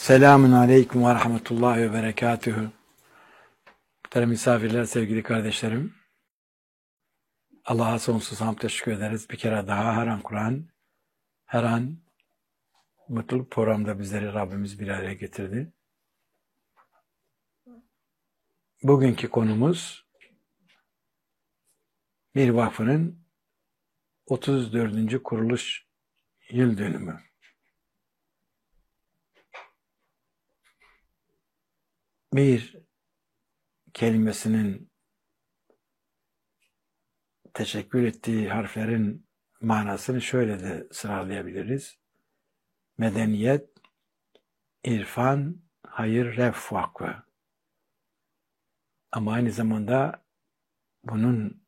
Selamun aleyküm ve rahmetullahi ve berekatühü. Muhterem misafirler, sevgili kardeşlerim. Allah'a sonsuz hamd teşekkür ederiz. Bir kere daha her an Kur'an, her an mutluluk programda bizleri Rabbimiz bir araya getirdi. Bugünkü konumuz bir vakfının 34. kuruluş yıl dönümü. Bir kelimesinin teşekkür ettiği harflerin manasını şöyle de sıralayabiliriz. Medeniyet, irfan, hayır, ref vakfı. Ama aynı zamanda bunun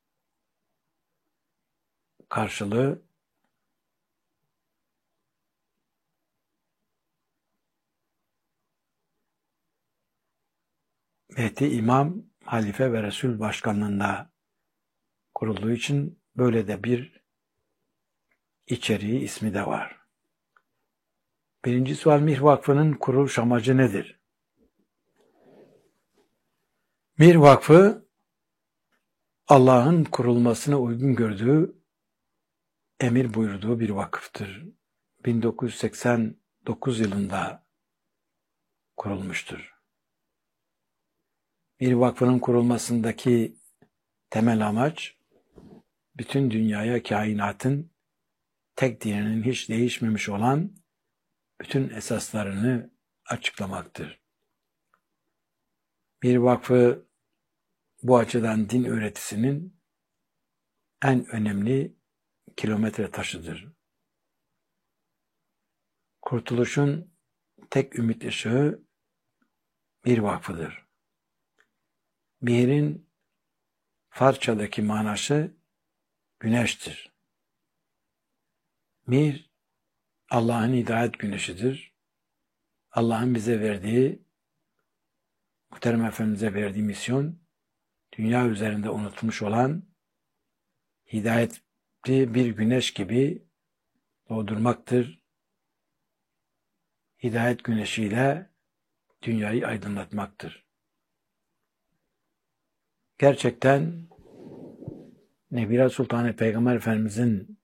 karşılığı Mehdi İmam, Halife ve Resul başkanlığında kurulduğu için böyle de bir içeriği, ismi de var. Birinci sual, Mir Vakfı'nın kuruluş amacı nedir? Mir Vakfı, Allah'ın kurulmasına uygun gördüğü, emir buyurduğu bir vakıftır. 1989 yılında kurulmuştur. Mir Vakfı'nın kurulmasındaki temel amaç, bütün dünyaya kainatın tek dininin hiç değişmemiş olan bütün esaslarını açıklamaktır. Bir vakfı bu açıdan din öğretisinin en önemli kilometre taşıdır. Kurtuluşun tek ümit ışığı bir vakfıdır. Mir'in Farsçadaki manası güneştir. Mir, Allah'ın hidayet güneşidir. Allah'ın bize verdiği, Muhterem Efendimiz'e verdiği misyon, dünya üzerinde unutulmuş olan hidayetli bir güneş gibi doğdurmaktır. Hidayet güneşiyle dünyayı aydınlatmaktır. Gerçekten Nebira Sultanı Peygamber Efendimiz'in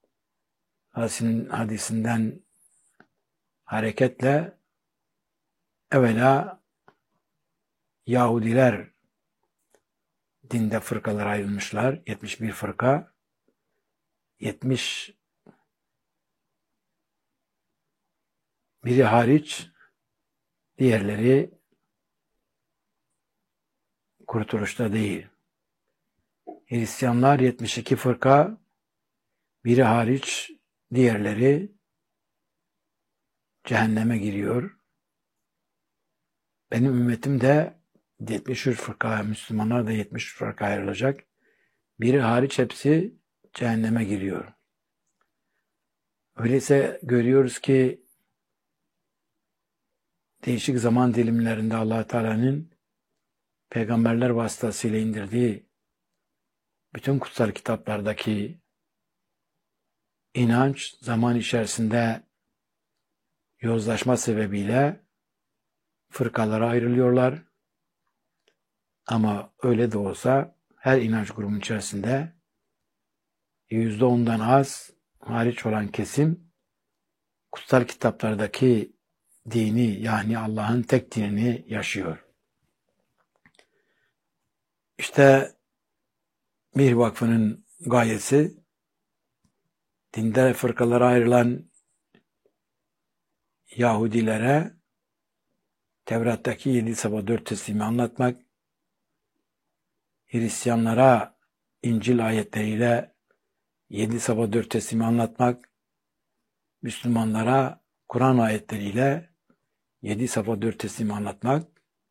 hadisinden hareketle evvela Yahudiler dinde fırkalara ayrılmışlar. 71 fırka. 70 biri hariç diğerleri kurtuluşta değil. Hristiyanlar 72 fırka, biri hariç diğerleri cehenneme giriyor. Benim ümmetim de 73 fırka, Müslümanlar da 70 fırka ayrılacak. Biri hariç hepsi cehenneme giriyor. Öyleyse görüyoruz ki değişik zaman dilimlerinde Allah Teala'nın peygamberler vasıtasıyla indirdiği bütün kutsal kitaplardaki inanç zaman içerisinde yozlaşma sebebiyle fırkalara ayrılıyorlar. Ama öyle de olsa her inanç grubunun içerisinde %10'dan az hariç olan kesim kutsal kitaplardaki dini, yani Allah'ın tek dinini yaşıyor. İşte Mir Vakfı'nın gayesi, dinde fırkalara ayrılan Yahudilere Tevrat'taki 7 sabah 4 teslimi anlatmak, Hristiyanlara İncil ayetleriyle 7 sabah 4 teslimi anlatmak, Müslümanlara Kur'an ayetleriyle 7 sabah 4 teslimi anlatmak,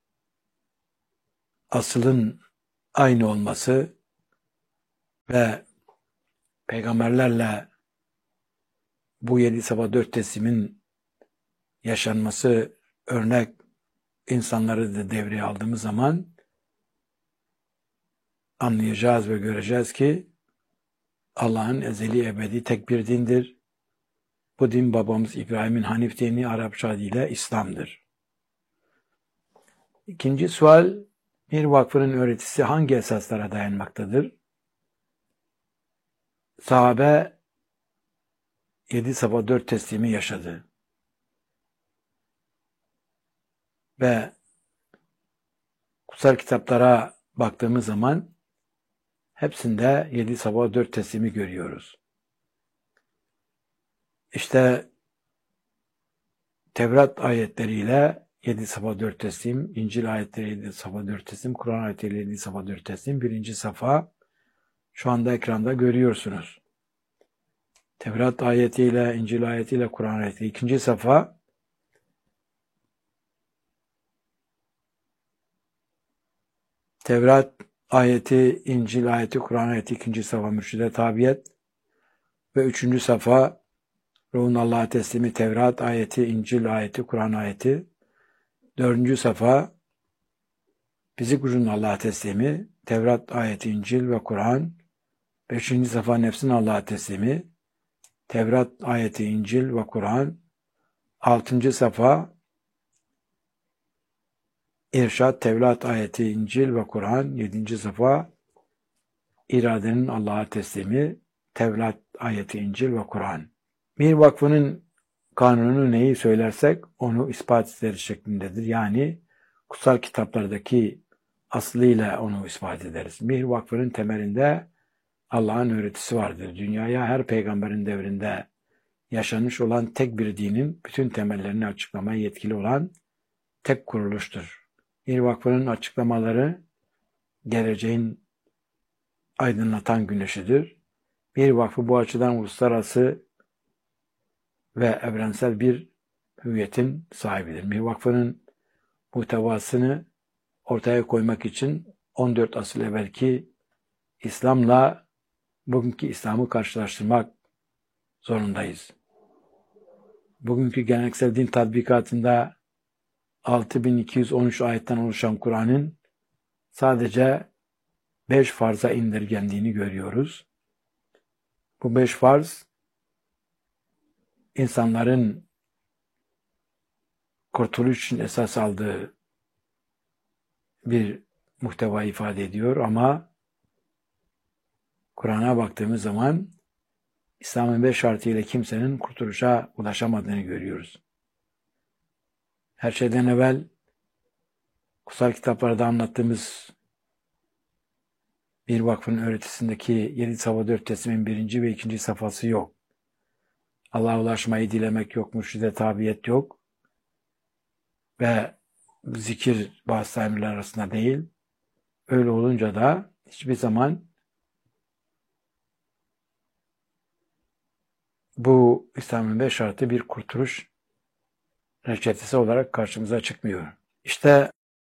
asılın aynı olması ve peygamberlerle bu 7 sabah 4 teslimin yaşanması örnek insanları da devreye aldığımız zaman anlayacağız ve göreceğiz ki Allah'ın ezeli ebedi tek bir dindir. Bu din babamız İbrahim'in Hanif dini, Arapça adıyla İslam'dır. İkinci sual, Mir Vakfı'nın öğretisi hangi esaslara dayanmaktadır? Sahabe 7 sabah 4 teslimi yaşadı. Ve kutsal kitaplara baktığımız zaman hepsinde 7 sabah 4 teslimi görüyoruz. İşte Tevrat ayetleriyle 7 sabah 4 teslim, İncil ayetleriyle 7 sabah 4 teslim, Kur'an ayetleriyle 7 sabah 4 teslim. Birinci safa şu anda ekranda görüyorsunuz. Tevrat ayetiyle, İncil ayetiyle, Kur'an ayetiyle. İkinci safa Tevrat ayeti, İncil ayeti, Kur'an ayeti. İkinci safa mürşide tabiyet. Ve üçüncü safa Ruhun Allah'a teslimi, Tevrat ayeti, İncil ayeti, Kur'an ayeti. Dördüncü safa fizik ruhun Allah'a teslimi, Tevrat ayeti, İncil ve Kur'an. Beşinci safa nefsin Allah'a teslimi, Tevrat ayeti, İncil ve Kur'an. Altıncı safa İrşad, Tevrat ayeti, İncil ve Kur'an. Yedinci safa iradenin Allah'a teslimi, Tevrat ayeti, İncil ve Kur'an. Mir Vakfı'nın kanunu neyi söylersek onu ispat ederiz şeklindedir. Yani kutsal kitaplardaki aslıyla onu ispat ederiz. Mir Vakfı'nın temelinde Allah'ın öğretisi vardır. Dünyaya her peygamberin devrinde yaşanmış olan tek bir dinin bütün temellerini açıklamaya yetkili olan tek kuruluştur. Mir Vakfı'nın açıklamaları geleceğin aydınlatan güneşidir. Mir Vakfı bu açıdan uluslararası ve evrensel bir hüviyetin sahibidir. Mir Vakfı'nın muhtevasını ortaya koymak için 14 asıl evvelki İslam'la bugünkü İslam'ı karşılaştırmak zorundayız. Bugünkü geleneksel din tatbikatında 6213 ayetten oluşan Kur'an'ın sadece 5 farza indirgendiğini görüyoruz. Bu 5 farz insanların kurtuluş için esas aldığı bir muhteva ifade ediyor ama Kur'an'a baktığımız zaman İslam'ın 5 şartıyla kimsenin kurtuluşa ulaşamadığını görüyoruz. Her şeyden evvel kutsal kitaplarda anlattığımız bir vakfın öğretisindeki 7 sabah 4 teslimin 1. ve 2. safhası yok. Allah'a ulaşmayı dilemek yok, mürşide tabiyet yok ve zikir bazı emirler arasında değil. Öyle olunca da hiçbir zaman bu İslam'ın 5 şartı bir kurtuluş reçetesi olarak karşımıza çıkmıyor. İşte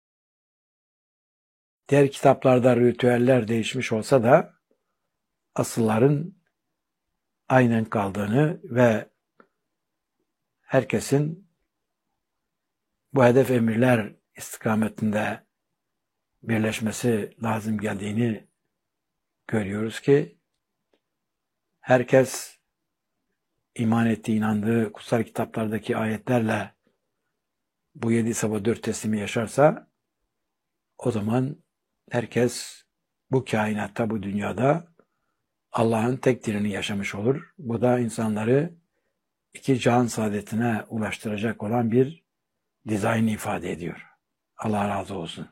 diğer kitaplarda ritüeller değişmiş olsa da asılların aynen kaldığını ve herkesin bu hedef emirler istikametinde birleşmesi lazım geldiğini görüyoruz ki herkes iman ettiği, inandığı kutsal kitaplardaki ayetlerle bu 7 sabah 4 teslimi yaşarsa o zaman herkes bu kainatta, bu dünyada Allah'ın tek dinini yaşamış olur. Bu da insanları iki cihan saadetine ulaştıracak olan bir dizayn ifade ediyor. Allah razı olsun.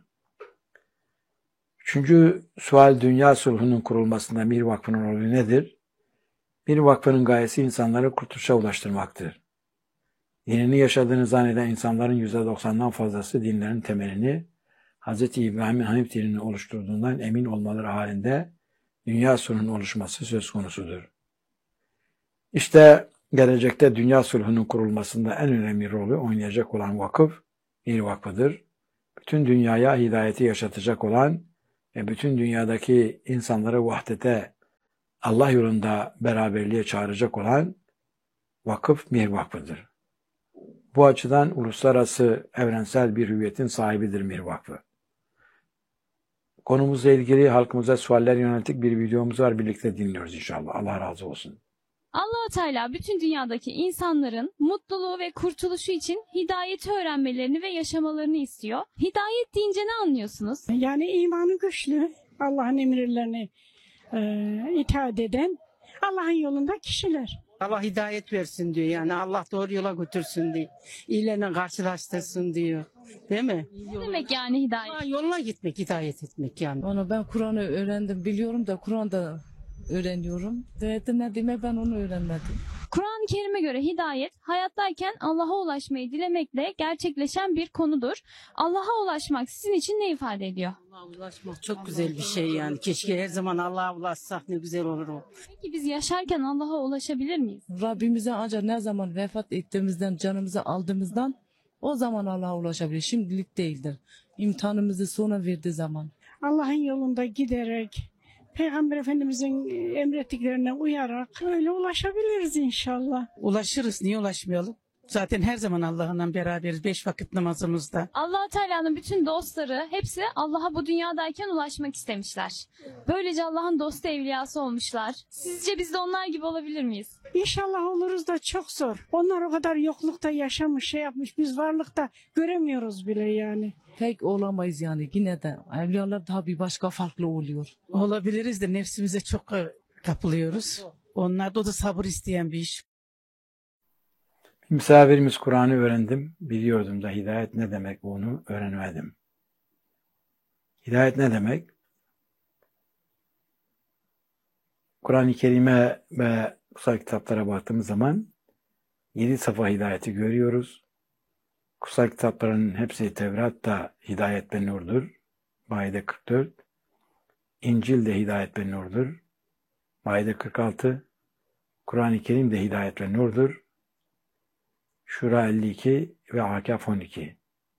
Üçüncü sual, dünya sulhunun kurulmasında Mir Vakfı'nın rolü nedir? Mir Vakfı'nın gayesi insanları kurtuluşa ulaştırmaktır. Dinini yaşadığını zanneden insanların %90'dan fazlası dinlerin temelini Hz. İbrahim'in Hanif dinini oluşturduğundan emin olmaları halinde dünya sulhunun oluşması söz konusudur. İşte gelecekte dünya sulhunun kurulmasında en önemli rolü oynayacak olan vakıf Mir Vakfı'dır. Bütün dünyaya hidayeti yaşatacak olan ve bütün dünyadaki insanları vahdete, Allah yolunda beraberliğe çağıracak olan vakıf Mir Vakfı'dır. Bu açıdan uluslararası evrensel bir hüviyetin sahibidir Mir Vakfı. Konumuzla ilgili halkımıza sualler yönelik bir videomuz var. Birlikte dinliyoruz inşallah. Allah razı olsun. Allah-u Teala bütün dünyadaki insanların mutluluğu ve kurtuluşu için hidayeti öğrenmelerini ve yaşamalarını istiyor. Hidayet deyince ne anlıyorsunuz? Yani imanı güçlü, Allah'ın emirlerine itaat eden, Allah'ın yolunda kişiler. Allah hidayet versin diyor, yani Allah doğru yola götürsün diyor. İyilerle karşılaştırsın diyor. Değil mi? Ne demek yani hidayet? Allah yoluna gitmek, hidayet etmek yani. Onu ben Kur'an'ı öğrendim, biliyorum da Kur'an'da öğreniyorum. Hidayeti ne demek, ben onu öğrenmedim. Kur'an-ı Kerim'e göre hidayet, hayattayken Allah'a ulaşmayı dilemekle gerçekleşen bir konudur. Allah'a ulaşmak sizin için ne ifade ediyor? Allah'a ulaşmak çok güzel bir şey yani. Keşke her zaman Allah'a ulaşsak, ne güzel olur o. Peki biz yaşarken Allah'a ulaşabilir miyiz? Rabbimize ancak ne zaman vefat ettiğimizden, canımızı aldığımızdan o zaman Allah'a ulaşabilir. Şimdilik değildir. İmtihanımızı sonra verdiği zaman. Allah'ın yolunda giderek, Peygamber Efendimizin emrettiklerine uyarak öyle ulaşabiliriz inşallah. Ulaşırız, niye ulaşmayalım? Zaten her zaman Allah'la beraberiz 5 vakit namazımızda. Allah Teala'nın bütün dostları hepsi Allah'a bu dünyadayken ulaşmak istemişler. Böylece Allah'ın dostu evliyası olmuşlar. Sizce biz de onlar gibi olabilir miyiz? İnşallah oluruz da çok zor. Onlar o kadar yoklukta yaşamış, şey yapmış. Biz varlıkta göremiyoruz bile yani. Pek olamayız yani, yine de evliyalar daha bir başka farklı oluyor. Olabiliriz de nefsimize çok kapılıyoruz. Onlarda da sabır isteyen bir iş. Misafirimiz Kur'an'ı öğrendim, biliyordum da hidayet ne demek bunu öğrenemedim. Hidayet ne demek? Kur'an-ı Kerim'e ve kutsal kitaplara baktığımız zaman 7 safa hidayeti görüyoruz. Kutsal kitapların hepsi Tevrat da hidayet ve nurdur. Maide 44. İncil de hidayet ve nurdur. Maide 46. Kur'an-ı Kerim de hidayet ve nurdur. Şura 52 ve Akaf 12.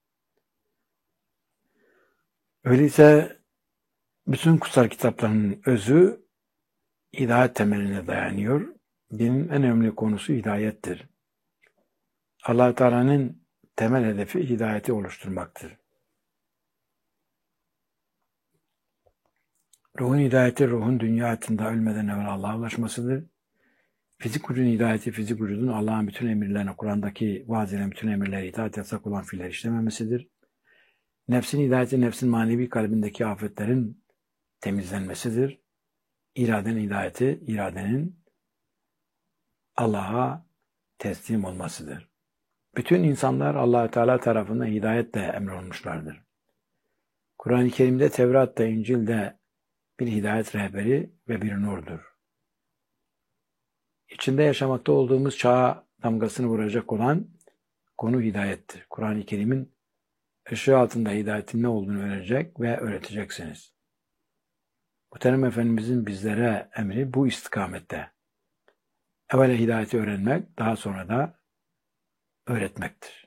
Öyleyse bütün kutsal kitapların özü hidayet temeline dayanıyor. Dinin en önemli konusu hidayettir. Allah Teala'nın temel hedefi hidayeti oluşturmaktır. Ruhun hidayeti, ruhun dünya hayatında ölmeden evvel Allah'a ulaşmasıdır. Fizik vücudun hidayeti, fizik vücudun Allah'ın bütün emirlerine, Kur'an'daki vaaz edilen bütün emirlere itaat yasak olan fiiller işlememesidir. Nefsin hidayeti, nefsin manevi kalbindeki afetlerin temizlenmesidir. İradenin hidayeti, iradenin Allah'a teslim olmasıdır. Bütün insanlar Allah-u Teala tarafından hidayetle emrolunmuşlardır. Kur'an-ı Kerim'de, Tevrat'ta, İncil'de bir hidayet rehberi ve bir nurdur. İçinde yaşamakta olduğumuz çağa damgasını vuracak olan konu hidayettir. Kur'an-ı Kerim'in ışığı altında hidayetin ne olduğunu öğrenecek ve öğreteceksiniz. Muhterem Efendimizin bizlere emri bu istikamette. Evvela hidayeti öğrenmek, daha sonra da öğretmektir.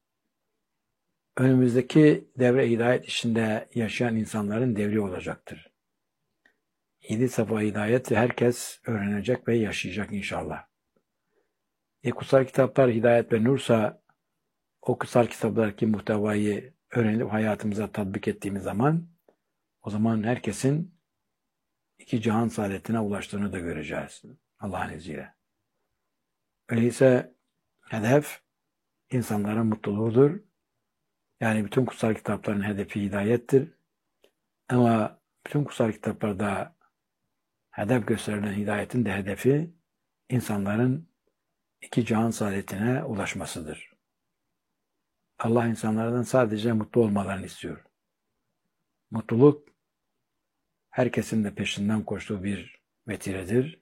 Önümüzdeki devre hidayet içinde yaşayan insanların devri olacaktır. 7 safa hidayet herkes öğrenecek ve yaşayacak inşallah. Kutsal kitaplar hidayet ve nursa, o kutsal kitaplardaki muhtevayı öğrenip hayatımıza tatbik ettiğimiz zaman, o zaman herkesin 2 cihan saadetine ulaştığını da göreceğiz Allah'ın izniyle. Öyleyse hedef insanların mutluluğudur. Yani bütün kutsal kitapların hedefi hidayettir. Ama bütün kutsal kitaplarda hedef gösterilen hidayetin de hedefi insanların 2 cihan saadetine ulaşmasıdır. Allah insanlardan sadece mutlu olmalarını istiyor. Mutluluk herkesin de peşinden koştuğu bir vetiredir.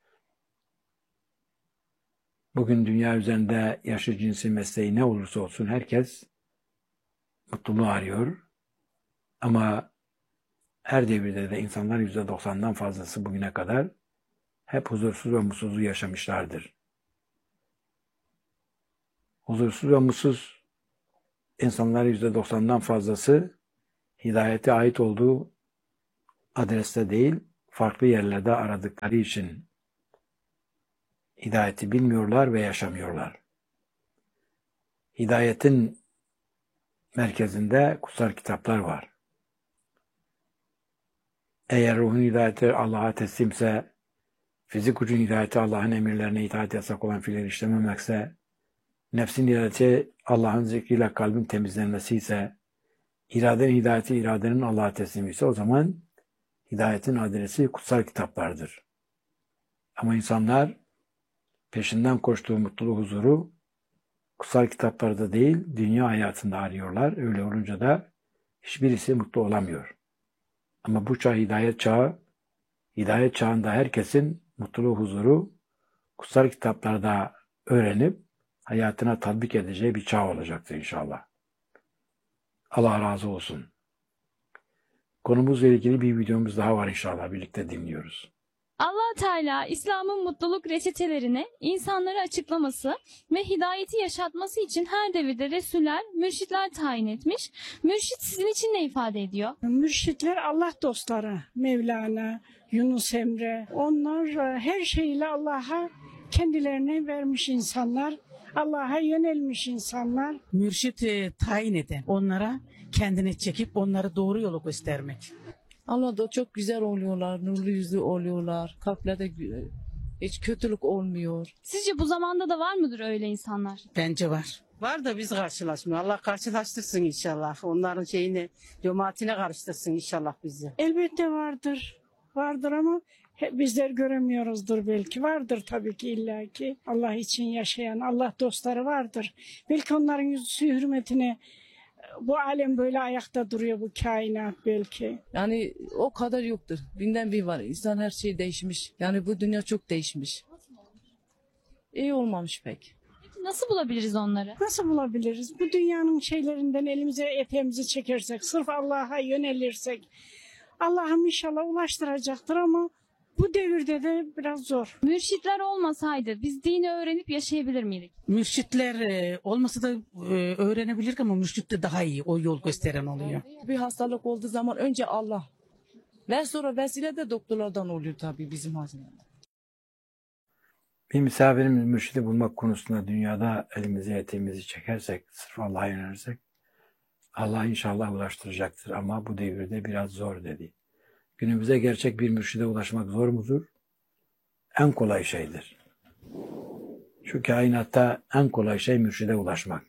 Bugün dünya üzerinde yaşı, cinsi, mesleği ne olursa olsun herkes mutluluğu arıyor. Ama her devirde de insanlar %90'dan fazlası bugüne kadar hep huzursuz ve mutsuz yaşamışlardır. Huzursuz ve mutsuz insanların %90'dan fazlası hidayete ait olduğu adreste değil, farklı yerlerde aradıkları için hidayeti bilmiyorlar ve yaşamıyorlar. Hidayetin merkezinde kutsal kitaplar var. Eğer ruhun hidayeti Allah'a teslimse, fizik gücün hidayeti Allah'ın emirlerine itaat yasak olan fiilleri işlememekse, nefsin hidayeti Allah'ın zikriyle kalbin temizlenmesi ise, iradenin hidayeti iradenin Allah'a teslimi ise o zaman hidayetin adresi kutsal kitaplardır. Ama insanlar peşinden koştuğu mutluluğu, huzuru kutsal kitaplarda değil, dünya hayatında arıyorlar. Öyle olunca da hiçbirisi mutlu olamıyor. Ama bu çağ hidayet çağı, hidayet çağında herkesin mutluluğu, huzuru kutsal kitaplarda öğrenip hayatına tatbik edeceği bir çağ olacaktır inşallah. Allah razı olsun. Konumuzla ilgili bir videomuz daha var inşallah. Birlikte dinliyoruz. Allah Teala İslam'ın mutluluk reçetelerini insanlara açıklaması ve hidayeti yaşatması için her devirde resuller, mürşitler tayin etmiş. Mürşit sizin için ne ifade ediyor? Mürşitler Allah dostları. Mevlana, Yunus Emre. Onlar her şeyle Allah'a kendilerini vermiş insanlar. Allah'a yönelmiş insanlar. Mürşit tayin eden, onlara kendine çekip onları doğru yolu göstermek. Allah da çok güzel oluyorlar, nurlu yüzlü oluyorlar. Kalplerde hiç kötülük olmuyor. Sizce bu zamanda da var mıdır öyle insanlar? Bence var. Var da biz karşılaşmıyor. Allah karşılaştırsın inşallah. Onların cemaatine karıştırsın inşallah bizi. Elbette vardır. Vardır ama bizler göremiyoruzdur belki. Vardır tabii ki illaki. Allah için yaşayan Allah dostları vardır. Belki onların yüzü hürmetine bu alem böyle ayakta duruyor, bu kainat belki. Yani o kadar yoktur. Binden bir var. İnsan her şey değişmiş. Yani bu dünya çok değişmiş. İyi olmamış pek. Peki nasıl bulabiliriz onları? Nasıl bulabiliriz? Bu dünyanın şeylerinden elimize eteğimizi çekersek, sırf Allah'a yönelirsek, Allah'ım inşallah ulaştıracaktır ama bu devirde de biraz zor. Mürşitler olmasaydı biz dini öğrenip yaşayabilir miydik? Mürşitler olmasa da öğrenebilirdik ama mürşit de daha iyi o yol gösteren oluyor. Bir hastalık olduğu zaman önce Allah. Ve sonra vesile de doktorlardan oluyor tabii bizim hazinede. Bir misafirimiz mürşidi bulmak konusunda dünyada elimizi eteğimizi çekersek, sırf Allah'a yönelirsek, Allah inşallah ulaştıracaktır ama bu devirde biraz zor dedi. Günümüzde gerçek bir mürşide ulaşmak zor mudur? En kolay şeydir. Şu kainatta en kolay şey mürşide ulaşmak.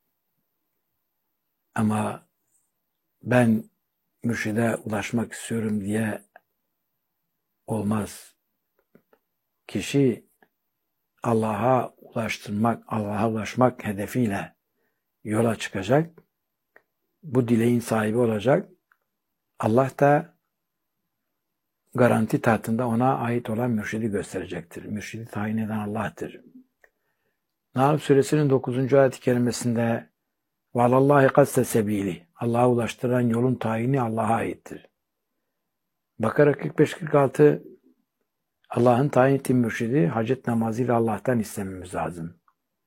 Ama ben mürşide ulaşmak istiyorum diye olmaz. Kişi Allah'a ulaşmak hedefiyle yola çıkacak. Bu dileğin sahibi olacak. Allah da garanti tahtında ona ait olan mürşidi gösterecektir. Mürşidi tayin eden Allah'tır. Nahl suresinin 9. ayet-i kerimesinde وَالَلَّهِ قَسْتَ سَب۪يلِ Allah'a ulaştıran yolun tayini Allah'a aittir. Bakara 45-46 Allah'ın tayin ettiği mürşidi hacet namazıyla Allah'tan istememiz lazım.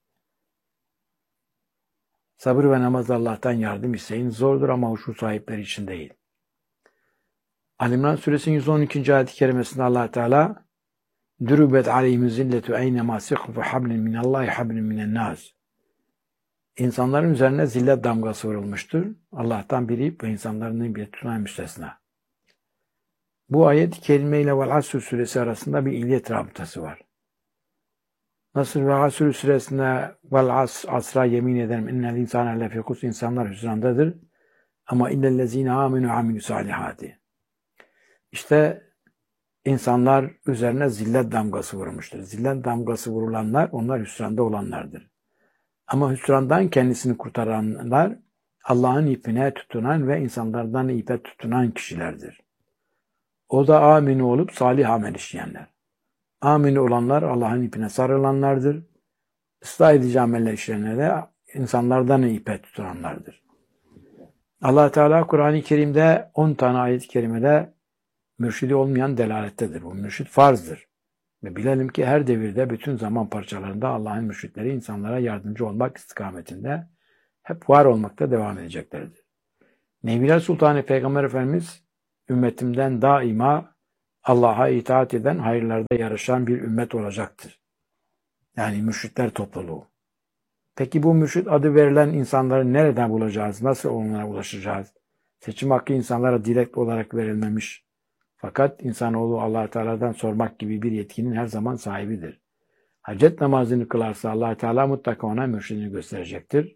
Sabır ve namazla Allah'tan yardım isteyin. Zordur ama huşu sahipleri için değil. Ali İmran suresinin 112. ayet-i kerimesinde Allah Teala "Durubet aleyhim zilletu eynema sikhfu hablin minallahi hablin minennas." İnsanların üzerine zillet damgası vurulmuştur. Allah'tan biri ve insanların bir tutunan müstesna. Bu ayet-i kerime ile Vel Asr suresi arasında bir illiyet rabıtası var. Nasıl Vel Asr suresinde Vel Asr'a yemin ederim innel insane lefî husr insanlar hüsrandadır ama illellezîne âmenû amilü salihâti. İşte insanlar üzerine zillet damgası vurmuştur. Zillet damgası vurulanlar onlar hüsranda olanlardır. Ama hüsrandan kendisini kurtaranlar Allah'ın ipine tutunan ve insanlardan ipe tutunan kişilerdir. O da amini olup salih amel işleyenler. Amini olanlar Allah'ın ipine sarılanlardır. Islah edici ameller işleyenler de insanlardan ipe tutulanlardır. Allah Teala Kur'an-ı Kerim'de 10 tane ayet-i kerimede mürşidi olmayan delalettedir. Bu mürşid farzdır. Ve bilelim ki her devirde bütün zaman parçalarında Allah'ın mürşitleri insanlara yardımcı olmak istikametinde hep var olmakta devam edeceklerdir. Nebiler Sultanı Peygamber Efendimiz ümmetimden daima Allah'a itaat eden, hayırlarda yarışan bir ümmet olacaktır. Yani mürşitler topluluğu. Peki bu mürşit adı verilen insanları nereden bulacağız? Nasıl onlara ulaşacağız? Seçim hakkı insanlara direkt olarak verilmemiş. Fakat insanoğlu Allah Teala'dan sormak gibi bir yetkinin her zaman sahibidir. Hacet namazını kılarsa Allah Teala mutlaka ona mürşidini gösterecektir.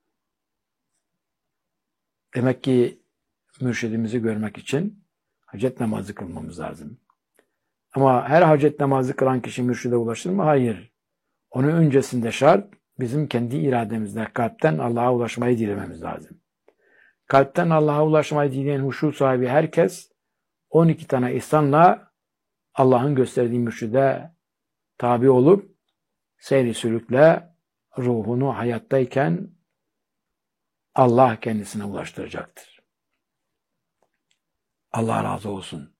Demek ki mürşidimizi görmek için hacet namazı kılmamız lazım. Ama her hacet namazı kılan kişi mürşide ulaşır mı? Hayır. Onun öncesinde şart bizim kendi irademizle kalpten Allah'a ulaşmayı dilememiz lazım. Kalpten Allah'a ulaşmayı dileyen huşu sahibi herkes 12 tane ihsanla Allah'ın gösterdiği mürşide tabi olup seyri sülükle ruhunu hayattayken Allah kendisine ulaştıracaktır. Allah razı olsun.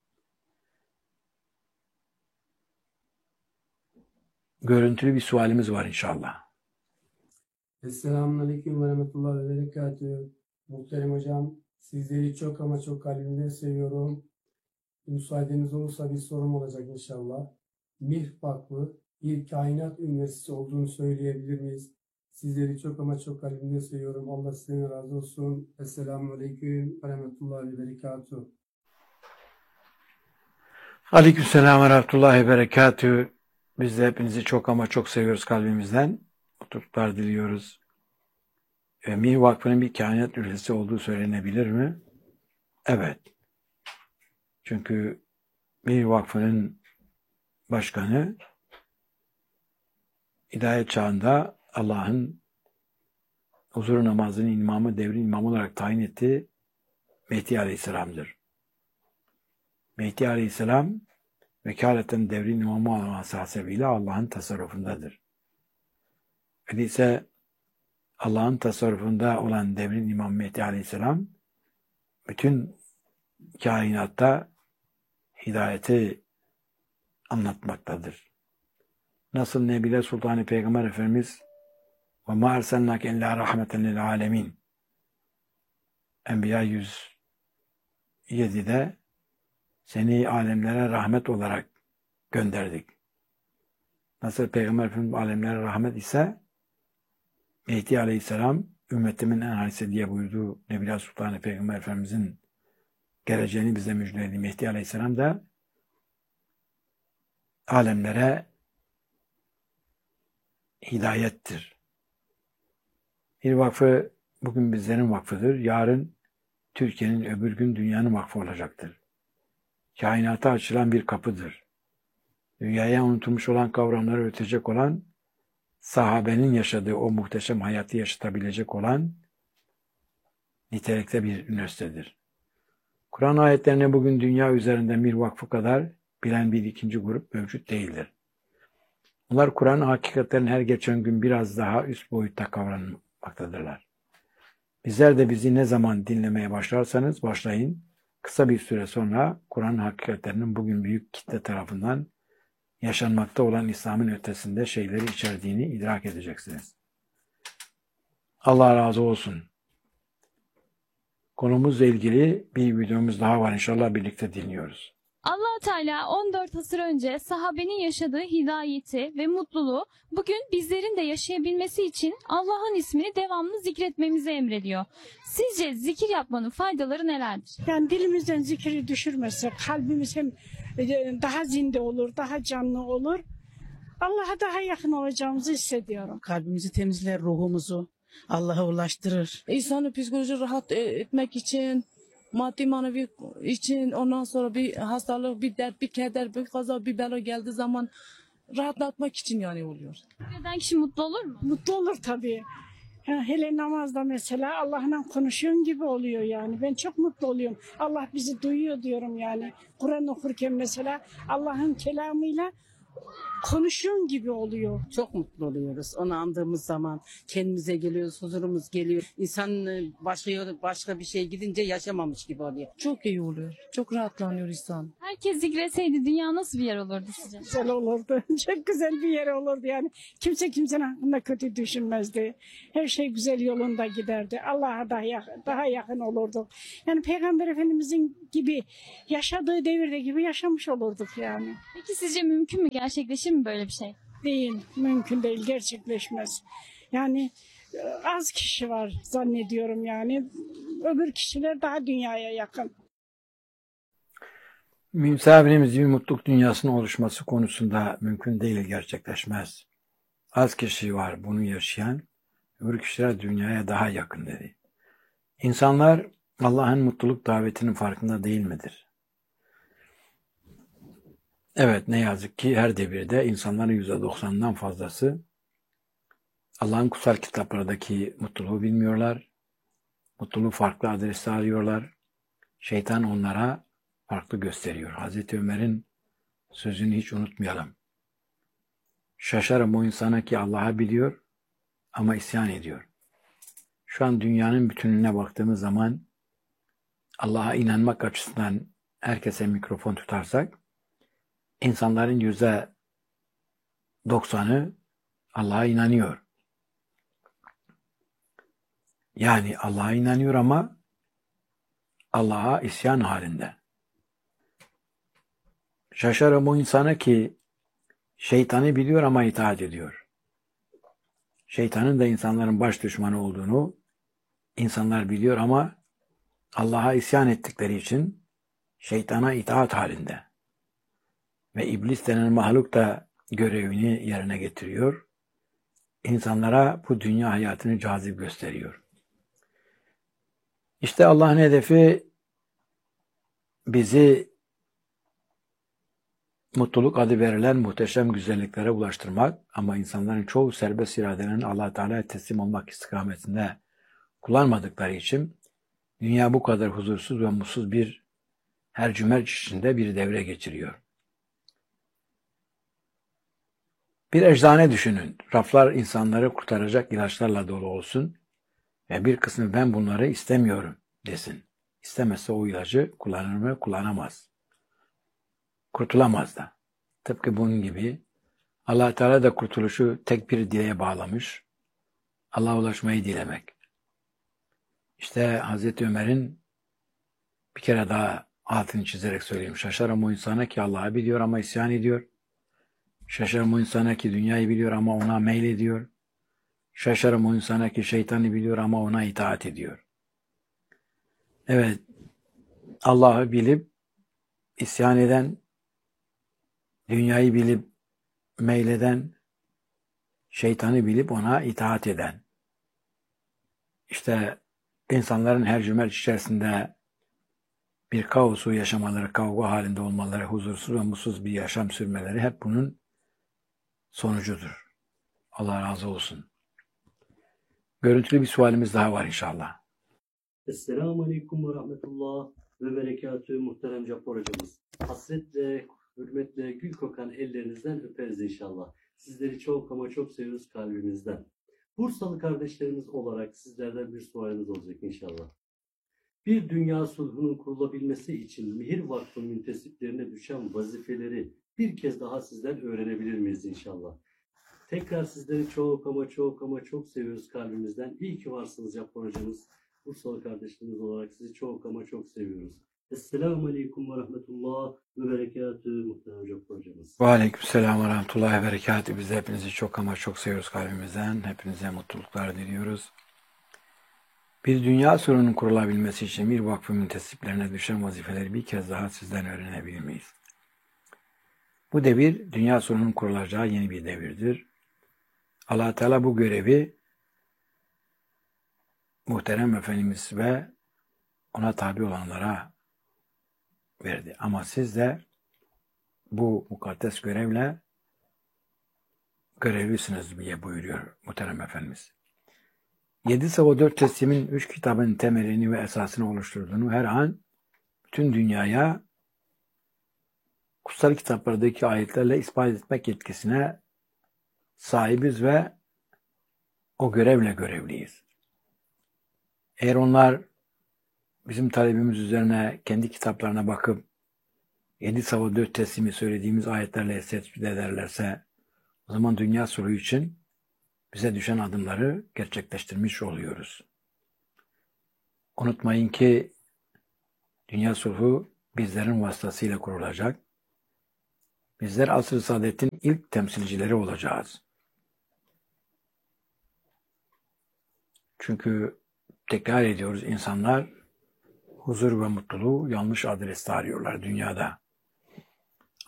Görüntülü bir sualimiz var inşallah. Selamünaleyküm ve rahmetullahi ve berekatühü. Muhterem hocam, sizleri çok ama çok kalbimden seviyorum. Müsaadeniz olursa bir sorum olacak inşallah. MİH Vakfı bir kainat üniversitesi olduğunu söyleyebilir miyiz? Sizleri çok ama çok kalbimden seviyorum. Allah sizden razı olsun. Selamünaleyküm ve rahmetullahi ve berekatühü. Aleykümselam ve rahmetullahi ve berekatühü. Biz de hepinizi çok ama çok seviyoruz kalbimizden. Mutluluklar diliyoruz. MİH Vakfı'nın bir kainat üniversitesi olduğu söylenebilir mi? Evet. Çünkü MİH Vakfı'nın başkanı hidayet çağında Allah'ın huzur namazının imamı, devrin imamı olarak tayin ettiği Mehdi Aleyhisselam'dır. Mehdi Aleyhisselam vekaleten devrin imamı olması hasebiyle Allah'ın tasarrufundadır. Öyleyse Allah'ın tasarrufunda olan devrin imamı Mehdi Aleyhisselam bütün kainatta hidayeti anlatmaktadır. Nasıl Nebile Sultanı Peygamber Efendimiz وَمَا اَرْسَلْنَاكَ اِلَّا رَحْمَةً لِلْعَالَمِينَ Enbiya 107'de seni alemlere rahmet olarak gönderdik. Nasıl Peygamber Efendimiz alemlere rahmet ise Mehdi Aleyhisselam ümmetimin en hayırlısı diye buyurduğu Nebile Sultanı Peygamber Efendimizin geleceğini bize müjdeledi. Mehdi Aleyhisselam da alemlere hidayettir. Bir vakfı bugün bizlerin vakfıdır. Yarın Türkiye'nin, öbür gün dünyanın vakfı olacaktır. Kainata açılan bir kapıdır. Dünyaya unutulmuş olan kavramları ötecek olan, sahabenin yaşadığı o muhteşem hayatı yaşatabilecek olan nitelikte bir üniversitedir. Kur'an ayetlerini bugün dünya üzerinde bir vakfı kadar bilen bir ikinci grup mevcut değildir. Bunlar Kur'an hakikatlerin her geçen gün biraz daha üst boyutta kavranmaktadırlar. Bizler de bizi ne zaman dinlemeye başlarsanız başlayın, kısa bir süre sonra Kur'an hakikatlerinin bugün büyük kitle tarafından yaşanmakta olan İslam'ın ötesinde şeyleri içerdiğini idrak edeceksiniz. Allah razı olsun. Konumuzla ilgili bir videomuz daha var. İnşallah birlikte dinliyoruz. Allah Teala 14 asır önce sahabenin yaşadığı hidayeti ve mutluluğu bugün bizlerin de yaşayabilmesi için Allah'ın ismini devamlı zikretmemizi emrediyor. Sizce zikir yapmanın faydaları nelerdir? Yani dilimizden zikri düşürmezsek kalbimiz hem daha zinde olur, daha canlı olur. Allah'a daha yakın olacağımızı hissediyorum. Kalbimizi temizler, ruhumuzu Allah'a ulaştırır. İnsanı psikoloji rahat etmek için, maddi manevi için, ondan sonra bir hastalık, bir dert, bir keder, bir kaza, bir bela geldiği zaman rahatlatmak için yani oluyor. Neden kişi mutlu olur mu? Mutlu olur tabii. Hele namazda mesela Allah'la konuşuyorsun gibi oluyor yani. Ben çok mutlu oluyorum. Allah bizi duyuyor diyorum yani. Kur'an okurken mesela Allah'ın kelamıyla konuşuyorsun gibi oluyor. Çok mutlu oluyoruz. Onu andığımız zaman kendimize geliyoruz, huzurumuz geliyor. İnsan başka bir şey gidince yaşamamış gibi oluyor. Çok iyi oluyor. Çok rahatlanıyor insan. Herkes zikretseydi dünya nasıl bir yer olurdu sizce? Güzel olurdu. Çok güzel bir yer olurdu yani. Kimse kimsenin hakkında kötü düşünmezdi. Her şey güzel yolunda giderdi. Allah'a daha yakın olurduk. Yani Peygamber Efendimizin gibi yaşadığı devirde gibi yaşamış olurduk yani. Peki sizce mümkün mü, gerçekleşir mi böyle bir şey? Değil, mümkün değil, gerçekleşmez. Yani az kişi var zannediyorum yani. Öbür kişiler daha dünyaya yakın. Misafirimizin bir mutluluk dünyasının oluşması konusunda mümkün değil, gerçekleşmez. Az kişi var bunu yaşayan, öbür kişiler dünyaya daha yakın dedi. İnsanlar Allah'ın mutluluk davetinin farkında değil midir? Evet, ne yazık ki her devirde insanların %90'dan fazlası Allah'ın kutsal kitaplardaki mutluluğu bilmiyorlar. Mutluluğu farklı adreste arıyorlar. Şeytan onlara farklı gösteriyor. Hazreti Ömer'in sözünü hiç unutmayalım. Şaşarım o insana ki Allah'ı biliyor ama isyan ediyor. Şu an dünyanın bütününe baktığımız zaman Allah'a inanmak açısından herkese mikrofon tutarsak insanların %90'ı Allah'a inanıyor. Yani Allah'a inanıyor ama Allah'a isyan halinde. Şaşarım o insana ki şeytanı biliyor ama itaat ediyor. Şeytanın da insanların baş düşmanı olduğunu insanlar biliyor ama Allah'a isyan ettikleri için şeytana itaat halinde. Ve iblis denen mahluk da görevini yerine getiriyor. İnsanlara bu dünya hayatını cazip gösteriyor. İşte Allah'ın hedefi bizi mutluluk adı verilen muhteşem güzelliklere ulaştırmak, ama insanların çoğu serbest iradelerini Allah Teala'ya teslim olmak istikametinde kullanmadıkları için dünya bu kadar huzursuz ve mutsuz bir hercümerç içinde bir devre geçiriyor. Bir eczane düşünün. Raflar insanları kurtaracak ilaçlarla dolu olsun ve bir kısmı ben bunları istemiyorum desin. İstemezse o ilacı kullanır mı? Kullanamaz. Kurtulamaz da. Tıpkı bunun gibi Allah Teala da kurtuluşu tek bir dileğe bağlamış. Allah'a ulaşmayı dilemek. İşte Hazreti Ömer'in bir kere daha altını çizerek söyleyeyim. Şaşarım o insana ki Allah'ı biliyor ama isyan ediyor. Şaşarım o insana ki dünyayı biliyor ama ona meylediyor. Şaşarım o insana ki şeytanı biliyor ama ona itaat ediyor. Evet, Allah'ı bilip isyan eden, dünyayı bilip meyleden, şeytanı bilip ona itaat eden. İşte insanların her cümerç içerisinde bir kaosu yaşamaları, kavga halinde olmaları, huzursuz ve mutsuz bir yaşam sürmeleri hep bunun sonucudur. Allah razı olsun. Görüntülü bir sualimiz daha var inşallah. Esselamu Aleyküm ve Rahmetullah ve Berekatü muhterem Cabbar hocamız. Hasretle, hürmetle, gül kokan ellerinizden öperiz inşallah. Sizleri çok ama çok seviyoruz kalbimizden. Bursalı kardeşlerimiz olarak sizlerden bir sualimiz olacak inşallah. Bir dünya sulhunun kurulabilmesi için Mihir Vakfı müntesiplerine düşen vazifeleri bir kez daha sizden öğrenebilir miyiz inşallah? Tekrar sizleri çok ama çok ama çok seviyoruz kalbimizden. İyi ki varsınız Cabbar hocamız. Bursalı kardeşlerimiz olarak sizi çok ama çok seviyoruz. Esselamu Aleyküm ve Rahmetullah ve Berekatü muhterem Cabbar hocamız. Ve aleykümselam ve rahmetullahi ve berekatü. Biz de hepinizi çok ama çok seviyoruz kalbimizden. Hepinize mutluluklar diliyoruz. Bir dünya sorunun kurulabilmesi için bir vakfı müntesiplerine düşen vazifeleri bir kez daha sizden öğrenebilir miyiz? Bu devir dünya sorunun kurulacağı yeni bir devirdir. Allah Teala bu görevi muhterem Efendimiz ve ona tabi olanlara verdi. Ama siz de bu mukaddes görevle görevlisiniz diye buyuruyor muhterem Efendimiz. 7 Sava 4 teslimin 3 kitabın temelini ve esasını oluşturduğunu her an bütün dünyaya kutsal kitaplardaki ayetlerle ispat etmek yetkisine sahibiz ve o görevle görevliyiz. Eğer onlar bizim talebimiz üzerine kendi kitaplarına bakıp 7 Sava 4 teslimi söylediğimiz ayetlerle tespit ederlerse o zaman dünya sulhu için bize düşen adımları gerçekleştirmiş oluyoruz. Unutmayın ki dünya sulhu bizlerin vasıtasıyla kurulacak. Bizler asr-ı saadetin ilk temsilcileri olacağız. Çünkü tekrar ediyoruz, insanlar huzur ve mutluluğu yanlış adreste arıyorlar dünyada.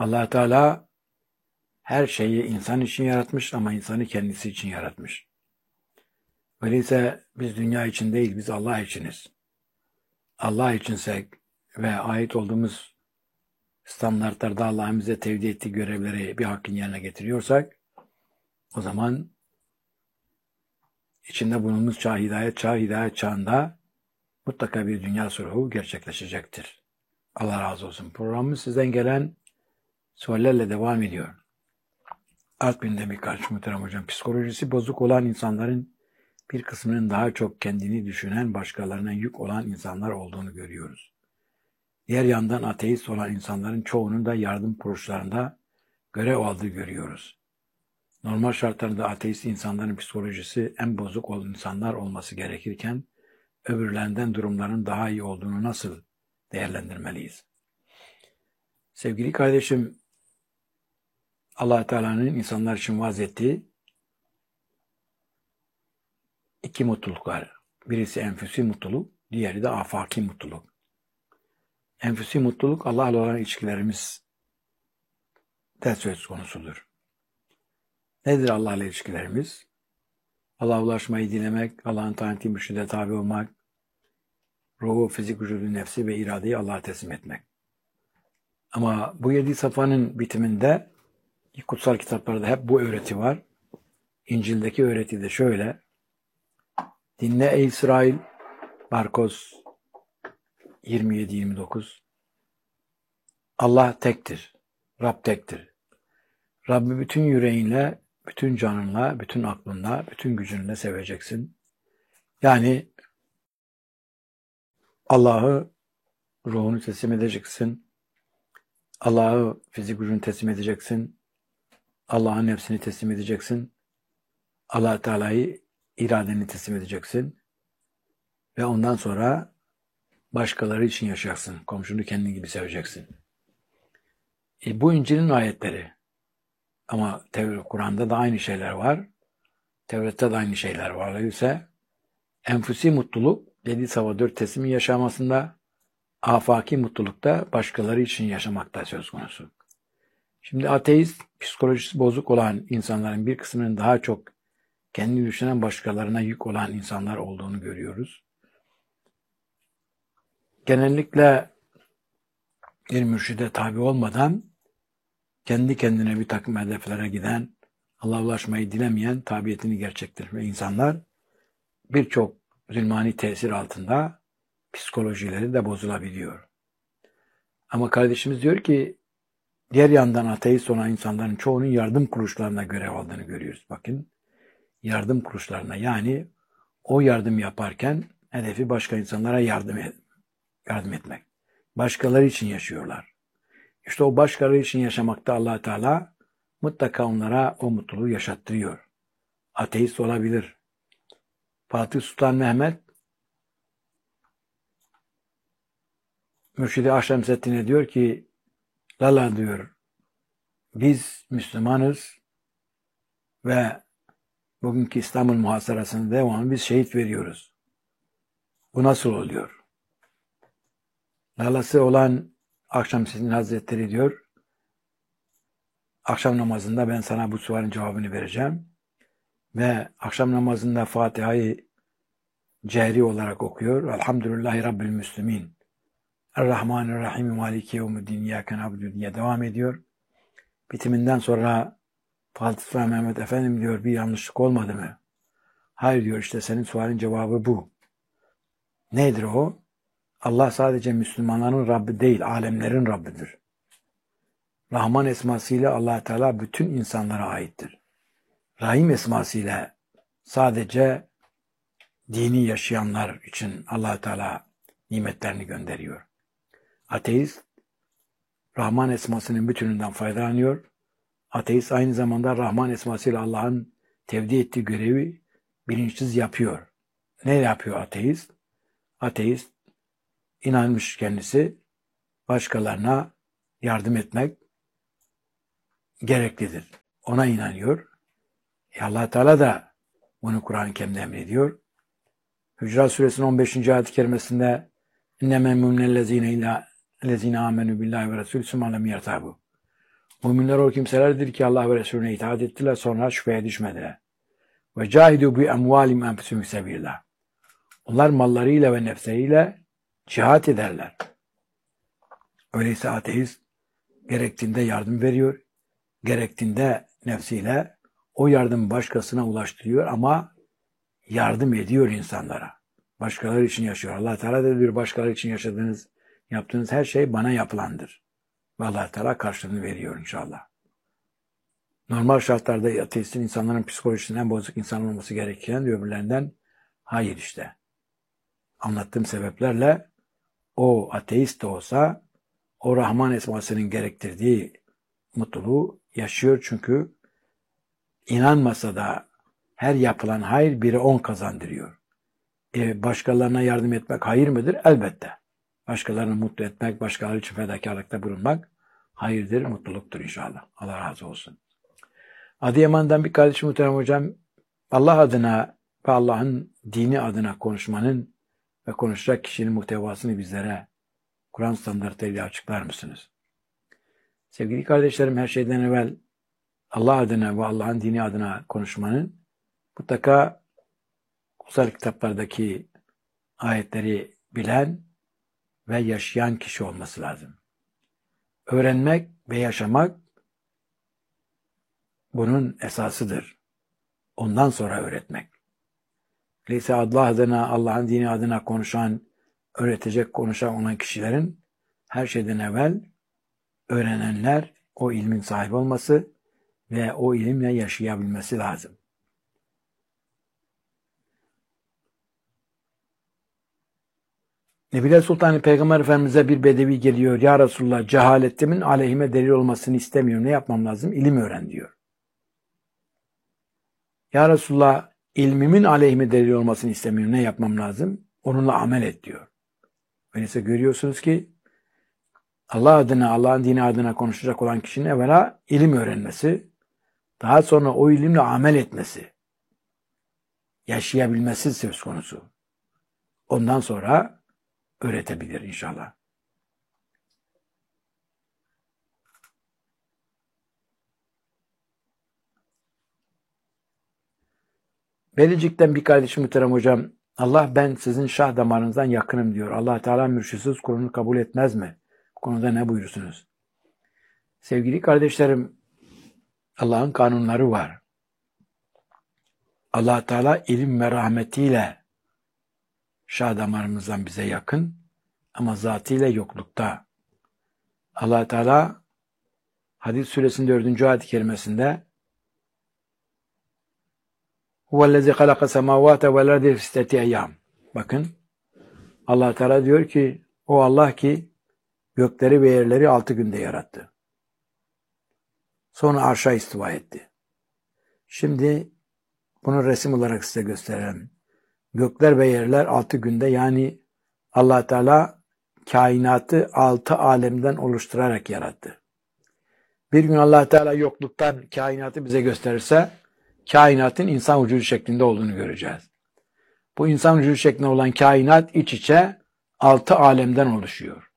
Allah Teala her şeyi insan için yaratmış ama insanı kendisi için yaratmış. Öyleyse biz dünya için değil, biz Allah içiniz. Allah içinsek ve ait olduğumuz standartlarda Allah'ın bize tevdi ettiği görevleri bir hakkın yerine getiriyorsak, o zaman içinde bulunduğumuz çağ, hidayet çağında mutlaka bir dünya sulhu gerçekleşecektir. Allah razı olsun. Programımız sizden gelen sorularla devam ediyor. Artvin'de birkaç muhterem hocam. Psikolojisi bozuk olan insanların bir kısmının daha çok kendini düşünen, başkalarına yük olan insanlar olduğunu görüyoruz. Diğer yandan ateist olan insanların çoğunun da yardım kuruluşlarında görev aldığı görüyoruz. Normal şartlarda ateist insanların psikolojisi en bozuk olan insanlar olması gerekirken, öbürlerinden durumların daha iyi olduğunu nasıl değerlendirmeliyiz? Sevgili kardeşim, Allah Teala'nın insanlar için vaaz ettiği iki mutluluk var. Birisi enfüsi mutluluk, diğeri de afaki mutluluk. Enfüsi mutluluk Allah'la olan ilişkilerimiz de söz konusudur. Nedir Allah'la ilişkilerimiz? Allah'a ulaşmayı dilemek, Allah'ın taati mürşide tabi olmak, ruhu, fizik, vücudu, nefsi ve iradeyi Allah'a teslim etmek. Ama bu 7 safhanın bitiminde kutsal kitaplarda hep bu öğreti var. İncil'deki öğreti de şöyle: dinle ey İsrail, Markos 27-29. Allah tektir, Rab tektir. Rabbi bütün yüreğinle, bütün canınla, bütün aklınla, bütün gücünle seveceksin. Yani Allah'ı ruhunu teslim edeceksin. Allah'ı fizik gücünü teslim edeceksin. Allah'ın nefsini teslim edeceksin. Allah Teala'yı iradeni teslim edeceksin. Ve ondan sonra başkaları için yaşayacaksın. Komşunu kendin gibi seveceksin. Bu İncil'in ayetleri. Ama Kur'an'da da aynı şeyler var. Tevrat'ta da aynı şeyler var. Öyleyse enfüsi mutluluk 7 sava 4 teslimi yaşamasında, afaki mutlulukta başkaları için yaşamakta söz konusu. Şimdi ateist, psikolojisi bozuk olan insanların bir kısmının daha çok kendini düşünen, başkalarına yük olan insanlar olduğunu görüyoruz. Genellikle bir mürşide tabi olmadan kendi kendine bir takım hedeflere giden, Allah'a ulaşmayı dilemeyen tabiyetini gerçekleştiren insanlar birçok zulmani tesir altında psikolojileri de bozulabiliyor. Ama kardeşimiz diyor ki, diğer yandan ateist olan insanların çoğunun yardım kuruluşlarına görev aldığını görüyoruz. Bakın, yardım kuruluşlarına, yani o yardım yaparken hedefi başka insanlara yardım etmek. Başkaları için yaşıyorlar. İşte o başkaları için yaşamakta Allah Teala mutlaka onlara o mutluluğu yaşattırıyor. Ateist olabilir. Fatih Sultan Mehmet Mürşid-i Akşemseddin'e diyor ki, Lala diyor, biz Müslümanız ve bugünkü İstanbul muhasarasının devamını biz şehit veriyoruz. Bu nasıl oluyor? Lalası olan Akşemseddin Hazretleri diyor, akşam namazında ben sana bu sualin cevabını vereceğim ve akşam namazında Fatiha'yı cehri olarak okuyor. Elhamdülillahi Rabbil Müslümin. Er-Rahmanir-Rahim Maliki Yevmiddin İyyâke na'budu diye devam ediyor. Bitiminden sonra Fatih Sultan Mehmet Efendim diyor, bir yanlışlık olmadı mı? Hayır diyor, işte senin sualin cevabı bu. Nedir o? Allah sadece Müslümanların Rabbi değil, alemlerin Rabbidir. Rahman esmasıyla Allah Teala bütün insanlara aittir. Rahim esmasıyla sadece dini yaşayanlar için Allah Teala nimetlerini gönderiyor. Ateist, Rahman esmasının bütününden faydalanıyor. Ateist aynı zamanda Rahman esmasıyla Allah'ın tevdi ettiği görevi bilinçsiz yapıyor. Ne yapıyor ateist? Ateist, inanmış kendisi, başkalarına yardım etmek gereklidir. Ona inanıyor. Allah Teala da bunu Kur'an-ı Kerim'de emrediyor. Hücurat Suresinin 15. ayet-i kerimesinde اِنَّمَا مُمْنَ الَّذ۪ينَ آمَنُوا بِاللّٰهِ وَرَسُولُ ثُمَّ لَمْ يَرْتَابُوا. Müminler o kimselerdir ki Allah ve Resulüne itaat ettiler, sonra şüpheye düşmediler. Ve cahidu bi emvalim enfusihim sebillah. Onlar mallarıyla ve nefsleriyle cihat ederler. Öyleyse ateist gerektiğinde yardım veriyor, gerektiğinde nefsiyle o yardım başkasına ulaştırıyor ama yardım ediyor insanlara. Başkaları için yaşıyor. Allah Teala da diyor, başkaları için yaptığınız her şey bana yapılandır. Ve Allah Teala karşılığını veriyor inşallah. Normal şartlarda ateistin insanların psikolojisinden bozuk insan olması gereken öbürlerinden hayır işte. Anlattığım sebeplerle o ateist de olsa o Rahman esmasının gerektirdiği mutluluğu yaşıyor çünkü inanmasa da her yapılan hayır 1'e 10 kazandırıyor. Başkalarına yardım etmek hayır mıdır? Elbette. Başkalarını mutlu etmek, başkaları için fedakarlıkta bulunmak hayırdır, mutluluktur inşallah. Allah razı olsun. Adıyaman'dan bir kardeşim muhterem hocam, Allah adına ve Allah'ın dini adına konuşmanın ve konuşacak kişinin muhtevasını bizlere Kur'an standartlarıyla açıklar mısınız? Sevgili kardeşlerim, her şeyden evvel Allah adına ve Allah'ın dini adına konuşmanın mutlaka kutsal kitaplardaki ayetleri bilen ve yaşayan kişi olması lazım. Öğrenmek ve yaşamak bunun esasıdır. Ondan sonra öğretmek. Öyleyse Allah adına, Allah'ın dini adına konuşan, öğretecek, konuşan olan kişilerin her şeyden evvel öğrenenler o ilmin sahibi olması ve o ilimle yaşayabilmesi lazım. Nebile Sultanı Peygamber Efendimiz'e bir bedevi geliyor. Ya Resulullah, cehaletimin aleyhime delil olmasını istemiyorum. Ne yapmam lazım? İlim öğren diyor. Ya Resulullah, ilmimin aleyhime delil olmasını istemiyorum. Ne yapmam lazım? Onunla amel et diyor. Öyleyse görüyorsunuz ki Allah adına, Allah'ın dini adına konuşacak olan kişinin evvela ilim öğrenmesi, daha sonra o ilimle amel etmesi, yaşayabilmesi söz konusu. Ondan sonra öğretebilir inşallah. Belicik'ten bir kardeşim muhterem hocam, Allah ben sizin şah damarınızdan yakınım diyor. Allah Teala mürşitsiz kulunu kabul etmez mi? Bu konuda ne buyursunuz? Sevgili kardeşlerim, Allah'ın kanunları var. Allah Teala ilim ve rahmetiyle şah damarımızdan bize yakın ama zatıyla yoklukta. Allah Teala Hadid suresinin 4. ayet-i kerimesinde Huvellezî halaka semâvâte vel ardı fî sitteti eyyâm. Bakın, Allah Teala diyor ki o Allah ki gökleri ve yerleri 6 günde yarattı. Sonra arşa istiva etti. Şimdi bunu resim olarak size gösterelim. Gökler ve yerler 6 günde, yani Allah Teala kainatı 6 alemden oluşturarak yarattı. Bir gün Allah Teala yokluktan kainatı bize gösterirse kainatın insan vücudu şeklinde olduğunu göreceğiz. Bu insan vücudu şeklinde olan kainat iç içe 6 alemden oluşuyor.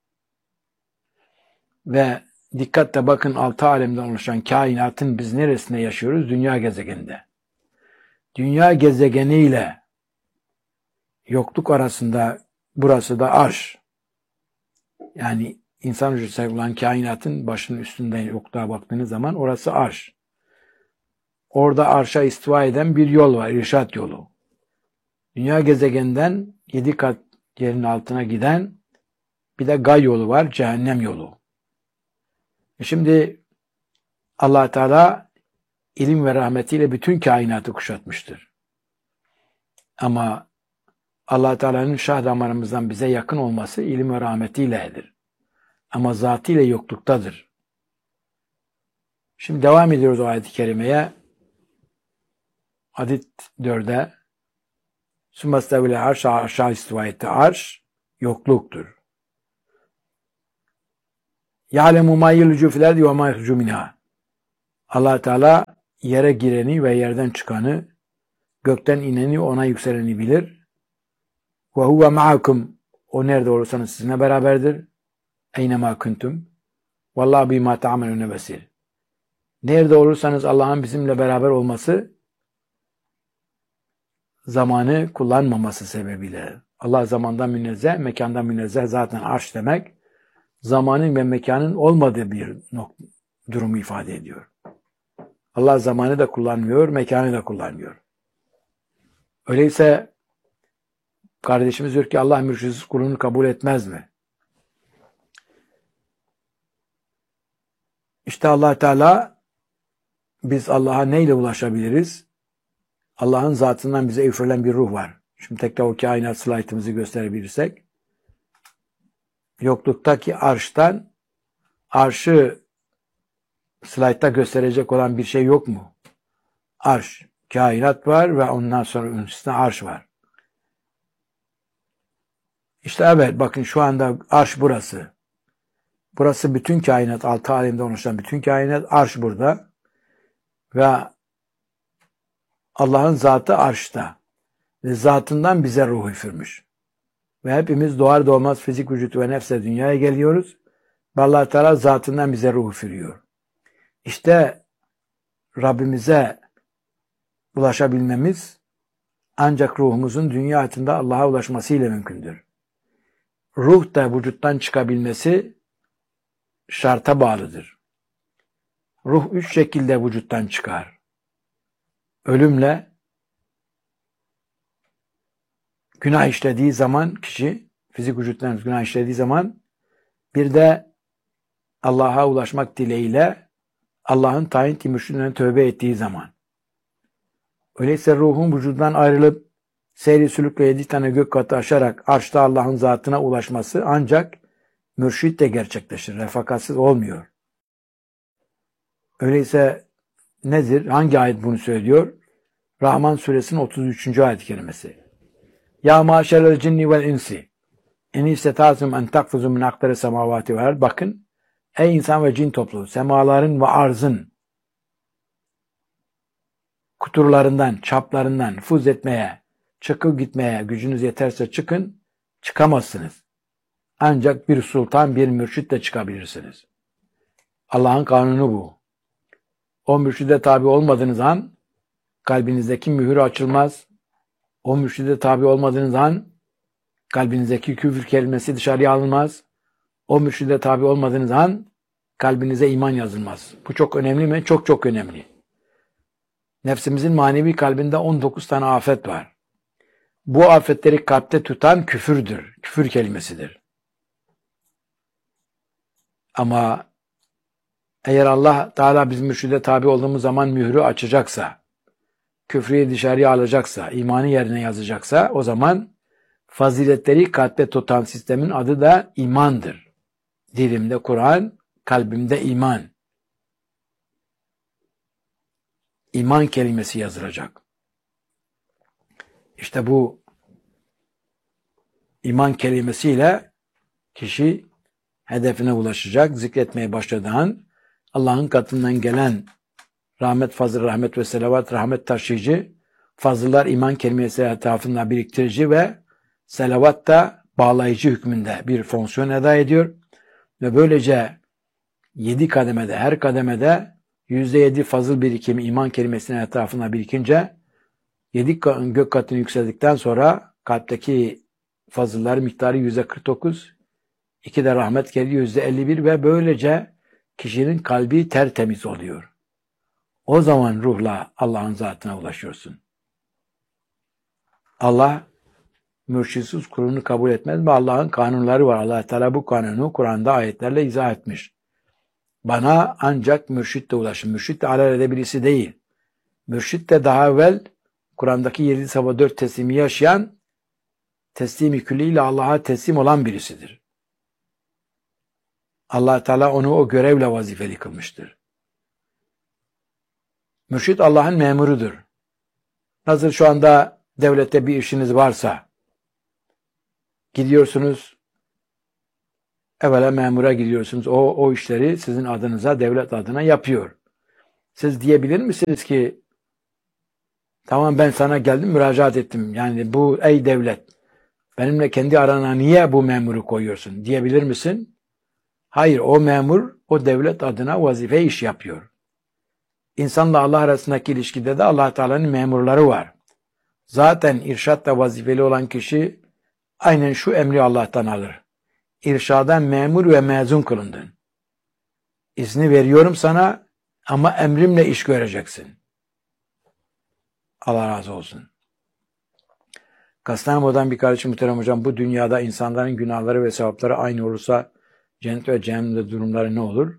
Ve dikkatle bakın, 6 alemden oluşan kainatın biz neresinde yaşıyoruz? Dünya gezegeninde. Dünya gezegeniyle yokluk arasında burası da arş. Yani insan vücudu olan kainatın başının üstünden yokluğa baktığınız zaman orası arş. Orada arşa istiva eden bir yol var, irşat yolu. Dünya gezegeninden 7 kat yerin altına giden bir de gay yolu var, cehennem yolu. Şimdi Allah Teala ilim ve rahmetiyle bütün kainatı kuşatmıştır. Ama Allah Teala'nın şah damarımızdan bize yakın olması ilim ve rahmetiyledir. Ama zatıyla yokluktadır. Şimdi devam ediyoruz o ayet-i kerimeye. Hadid 4'e Sümmestevile arş, arşa istiva etti. Arş yokluktur. Ya'lemu ma yelcu fil ardi ve ma yahrucu minha. Allah Teala yere gireni ve yerden çıkanı, gökten ineni, ona yükseleni bilir. Ve huve ma'akum. O nerede olursanız sizinle beraberdir. Eyne ma kuntum. Vallahi bima ta'amelune besir. Nerede olursanız Allah'ın bizimle beraber olması zamanı kullanmaması sebebiyle. Allah zamandan münezzeh, mekandan münezzeh, zaten arş demek zamanın ve mekanın olmadığı bir durumu ifade ediyor. Allah zamanı da kullanmıyor, mekanı da kullanmıyor. Öyleyse kardeşimiz diyor ki Allah mürşitsiz kulunu kabul etmez mi? İşte Allah Teala, biz Allah'a neyle ulaşabiliriz? Allah'ın zatından bize üfürülen bir ruh var. Şimdi tekrar o kainat slaytımızı gösterebilirsek. Yokluktaki arştan, arşı slaytta gösterecek olan bir şey yok mu? Arş, kainat var ve ondan sonra üstünde arş var. İşte evet, bakın şu anda arş burası. Burası bütün kainat, 6 alemde oluşan bütün kainat, arş burada. Ve Allah'ın zatı arşta. Ve zatından bize ruh üfürmüş. Ve hepimiz doğar doğmaz fizik vücut ve nefse dünyaya geliyoruz. Ve Allah Teala zatından bize ruh üfürüyor. İşte Rabbimize ulaşabilmemiz ancak ruhumuzun dünya hayatında Allah'a ulaşmasıyla mümkündür. Ruh da vücuttan çıkabilmesi şarta bağlıdır. Ruh 3 şekilde vücuttan çıkar. Ölümle, günah işlediği zaman kişi, fizik vücuttan günah işlediği zaman, bir de Allah'a ulaşmak dileğiyle Allah'ın tayin mürşidine tövbe ettiği zaman. Öyleyse ruhun vücudundan ayrılıp seyri sülükle 7 tane gök katı aşarak arşta Allah'ın zatına ulaşması ancak mürşitle gerçekleşir. Refakatsız olmuyor. Öyleyse nedir? Hangi ayet bunu söylüyor? Rahman suresinin 33. ayet-i kerimesi. Ya maşerel cinni vel insi en istata'tum en takfuzu min akdari semavati vel. Bakın, ey insan ve cin topluluğu, semaların ve arzın kuturlarından, çaplarından nüfuz etmeye, çıkıp gitmeye gücünüz yeterse çıkın, çıkamazsınız. Ancak bir sultan, bir mürşitle çıkabilirsiniz. Allah'ın kanunu bu. O mürşide tabi olmadığınız an kalbinizdeki mühür açılmaz. O mürşide tabi olmadığınız an kalbinizdeki küfür kelimesi dışarıya alınmaz. O mürşide tabi olmadığınız an kalbinize iman yazılmaz. Bu çok önemli mi? Çok çok önemli. Nefsimizin manevi kalbinde 19 tane afet var. Bu afetleri kalpte tutan küfürdür. Küfür kelimesidir. Ama eğer Allah Teala biz mürşide tabi olduğumuz zaman mührü açacaksa, küfrü dışarıya alacaksa, imanı yerine yazacaksa, o zaman faziletleri kalpte tutan sistemin adı da imandır. Dilimde Kur'an, kalbimde iman. İman kelimesi yazılacak. İşte bu iman kelimesiyle kişi hedefine ulaşacak. Zikretmeye başladığı an Allah'ın katından gelen rahmet, fazıl, rahmet ve selavat, rahmet taşıyıcı, fazıllar iman kelimesi etrafında biriktirici ve selavat da bağlayıcı hükmünde bir fonksiyon eda ediyor. Ve böylece 7 kademede, her kademede %7 fazıl birikimi iman kelimesinin etrafına birikince 7 gök katını yükseldikten sonra kalpteki fazıllar miktarı %49, 2 de rahmet geliyor %51 ve böylece kişinin kalbi tertemiz oluyor. O zaman ruhla Allah'ın zatına ulaşıyorsun. Allah mürşitsiz kulunu kabul etmez ve Allah'ın kanunları var. Allah Teala bu kanunu Kur'an'da ayetlerle izah etmiş. Bana ancak mürşitle ulaşın. Mürşit de alelade birisi değil. Mürşit de daha evvel Kur'an'daki 7/4 teslimi yaşayan, teslimi külliyle Allah'a teslim olan birisidir. Allah Teala onu o görevle vazifeli kılmıştır. Mürşit Allah'ın memurudur. Nasıl şu anda devlette bir işiniz varsa gidiyorsunuz, evvela memura gidiyorsunuz. O işleri sizin adınıza, devlet adına yapıyor. Siz diyebilir misiniz ki tamam ben sana geldim, müracaat ettim. Yani bu ey devlet, benimle kendi arana niye bu memuru koyuyorsun diyebilir misin? Hayır, o memur o devlet adına vazife iş yapıyor. İnsanla Allah arasındaki ilişkide de Allah Teala'nın memurları var. Zaten irşatla vazifeli olan kişi aynen şu emri Allah'tan alır. İrşadan memur ve mezun kılındın. İzni veriyorum sana ama emrimle iş göreceksin. Allah razı olsun. Kastamonu'dan bir kardeşim muhterem hocam, bu dünyada insanların günahları ve sevapları aynı olursa cennet ve cehennemde durumları ne olur?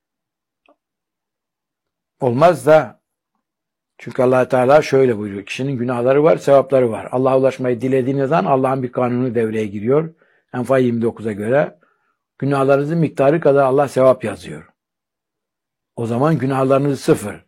Olmaz da, çünkü Allah Teala şöyle buyuruyor. Kişinin günahları var, sevapları var. Allah'a ulaşmayı dilediğiniz an Allah'ın bir kanunu devreye giriyor. Enfal 29'a göre günahlarınızın miktarı kadar Allah sevap yazıyor. O zaman günahlarınız sıfır.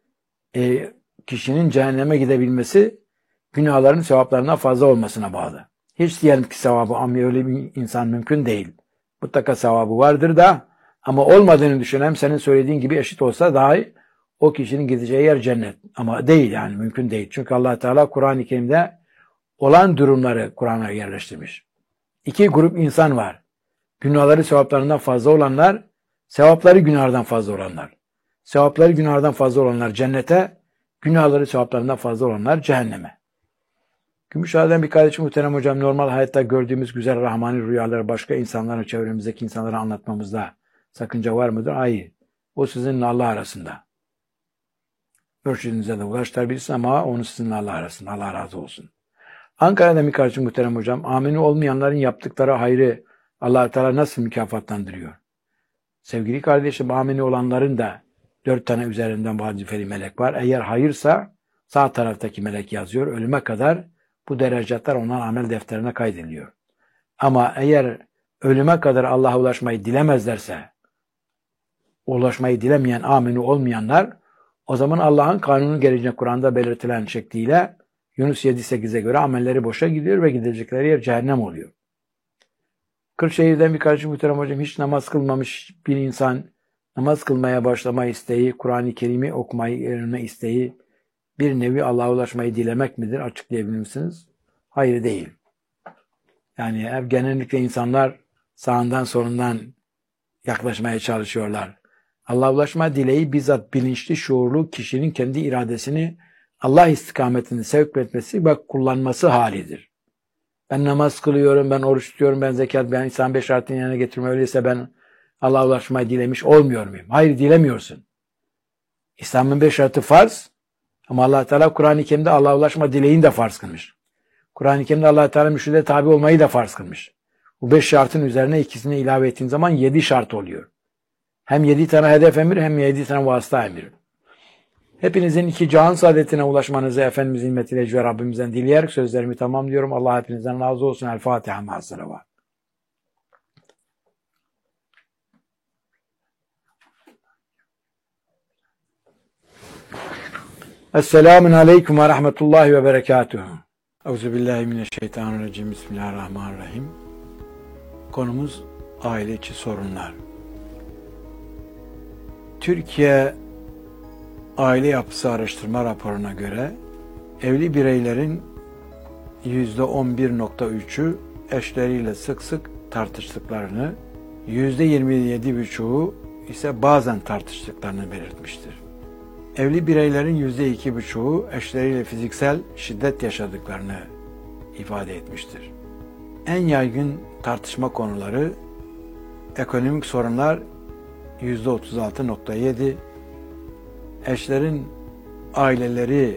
Kişinin cehenneme gidebilmesi günahların sevaplarından fazla olmasına bağlı. Hiç diyelim ki sevabı, ama öyle bir insan mümkün değil. Mutlaka sevabı vardır da, ama olmadığını düşünelim, senin söylediğin gibi eşit olsa dahi o kişinin gideceği yer cennet. Ama değil, yani mümkün değil. Çünkü Allah Teala Kur'an-ı Kerim'de olan durumları Kur'an'a yerleştirmiş. İki grup insan var. Günahları sevaplarından fazla olanlar, sevapları günahlardan fazla olanlar. Sevapları günahlardan fazla olanlar cennete, günahları sevaplarından fazla olanlar cehenneme. Gümüşhane'den bir kardeşim muhterem hocam, normal hayatta gördüğümüz güzel rahmani rüyaları başka insanlara, çevremizdeki insanlara anlatmamızda sakınca var mıdır? Hayır. O sizinle Allah arasında. Mürşidinize de ulaştırabilirsiniz ama onu sizinle Allah arasında. Allah razı olsun. Ankara'da bir kardeşim muhterem hocam, amini olmayanların yaptıkları hayrı Allah Teala nasıl mükafatlandırıyor? Sevgili kardeşim, amini olanların da 4 tane üzerinden vazifeli melek var. Eğer hayırsa sağ taraftaki melek yazıyor. Ölüme kadar bu derecatlar onların amel defterine kaydediliyor. Ama eğer ölüme kadar Allah'a ulaşmayı dilemezlerse, ulaşmayı dilemeyen, amini olmayanlar, o zaman Allah'ın kanunu gereğince Kur'an'da belirtilen şekliyle Yunus 7-8'e göre amelleri boşa gidiyor ve gidecekleri yer cehennem oluyor. Kırşehir'den bir kardeşim muhterem hocam, hiç namaz kılmamış bir insan namaz kılmaya başlama isteği, Kur'an-ı Kerim'i okumayı öğrenme isteği bir nevi Allah'a ulaşmayı dilemek midir? Açıklayabilir misiniz? Hayır, değil. Yani hep genellikle insanlar sağından solundan yaklaşmaya çalışıyorlar. Allah'a ulaşma dileği bizzat bilinçli, şuurlu kişinin kendi iradesini Allah istikametini sevk etmesi ve kullanması halidir. Ben namaz kılıyorum, ben oruç tutuyorum, ben zekat, ben İslam 5 şartını yerine getirme, öyleyse ben Allah'a ulaşmayı dilemiş olmuyor muyum? Hayır, dilemiyorsun. İslam'ın 5 şartı farz, ama Allah Teala Kur'an-ı Kerim'de Allah'a ulaşma dileğini de farz kılmış. Kur'an-ı Kerim'de Allah Teala mürşide tabi olmayı da farz kılmış. Bu 5 şartın üzerine ikisini ilave ettiğin zaman 7 şart oluyor. Hem 7 tane hedef emir, hem 7 tane vasıta emir. Hepinizin iki cihan saadetine ulaşmanızı Efendimizin himmetiyle Yüce Rabbimizden dileyerek sözlerimi tamamlıyorum. Allah hepinizden razı olsun. El Fatiha ma'as salavat. Esselamun aleyküm ve rahmetullahi ve berekatuhu. Euzubillahimineşşeytanirracim. Bismillahirrahmanirrahim. Konumuz aile içi sorunlar. Türkiye Aile Yapısı Araştırma raporuna göre evli bireylerin %11.3'ü eşleriyle sık sık tartıştıklarını, %27.5'u ise bazen tartıştıklarını belirtmiştir. Evli bireylerin %2.5'u eşleriyle fiziksel şiddet yaşadıklarını ifade etmiştir. En yaygın tartışma konuları ekonomik sorunlar %36.7, eşlerin aileleri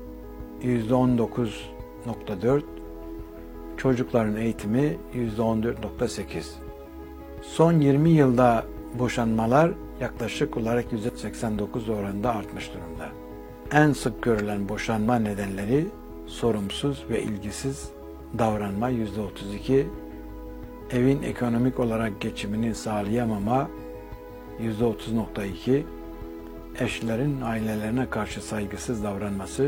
%19.4, çocukların eğitimi %14.8. Son 20 yılda boşanmalar yaklaşık olarak %89 oranında artmış durumda. En sık görülen boşanma nedenleri sorumsuz ve ilgisiz davranma %32, evin ekonomik olarak geçimini sağlayamama %30.2, eşlerin ailelerine karşı saygısız davranması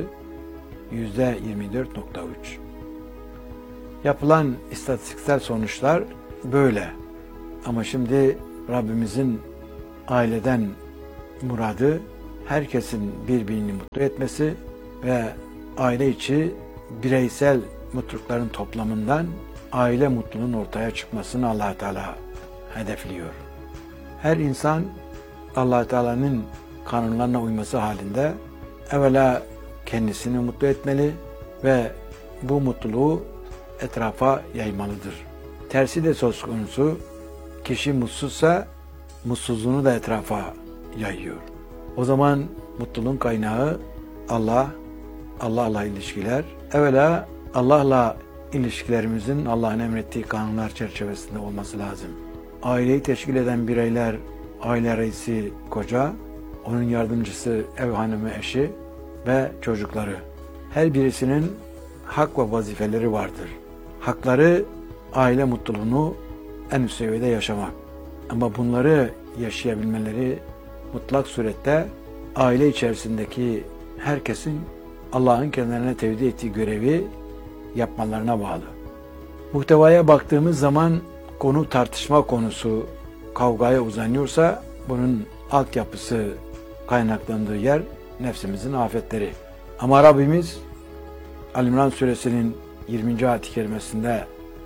%24.3. Yapılan istatistiksel sonuçlar böyle. Ama şimdi Rabbimizin aileden muradı herkesin birbirini mutlu etmesi ve aile içi bireysel mutlulukların toplamından aile mutluluğunun ortaya çıkmasını Allah Teala hedefliyor. Her insan Allah Teala'nın kanunlarına uyması halinde evvela kendisini mutlu etmeli ve bu mutluluğu etrafa yaymalıdır. Tersi de söz konusu, kişi mutsuzsa mutsuzluğunu da etrafa yayıyor. O zaman mutluluğun kaynağı Allah, Allah'la ilişkiler. Evvela Allah'la ilişkilerimizin Allah'ın emrettiği kanunlar çerçevesinde olması lazım. Aileyi teşkil eden bireyler, aile reisi koca, onun yardımcısı ev hanımı eşi ve çocukları. Her birisinin hak ve vazifeleri vardır. Hakları aile mutluluğunu en üst seviyede yaşamak. Ama bunları yaşayabilmeleri mutlak surette aile içerisindeki herkesin Allah'ın kendilerine tevdi ettiği görevi yapmalarına bağlı. Muhtevaya baktığımız zaman konu tartışma konusu kavgaya uzanıyorsa bunun altyapısı kaynaklandığı yer nefsimizin afetleri. Ama Rabbimiz Ali-İmran suresinin 20. ayet-i kerimesinde